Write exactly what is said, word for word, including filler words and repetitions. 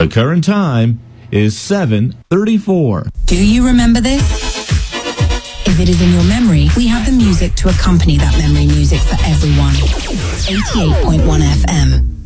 The current time is seven thirty-four. Do you remember this? If it is in your memory, we have the music to accompany that memory music for everyone. eighty-eight point one F M.